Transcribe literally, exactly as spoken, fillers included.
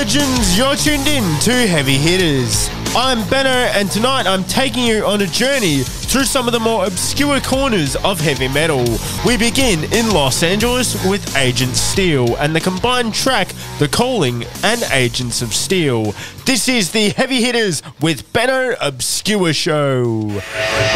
legends, you're tuned in to Heavy Hitters. I'm Benno, and tonight I'm taking you on a journey through some of the more obscure corners of heavy metal. We begin in Los Angeles with Agent Steel and the combined track The Calling and Agents of Steel. This is the Heavy Hitters with Benno Obscure Show.